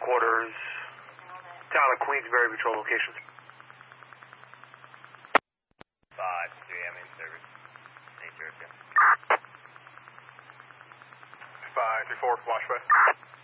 headquarters, town of Queensbury patrol locations. 5, 3M in service. Nature, 5, 4, watch 5.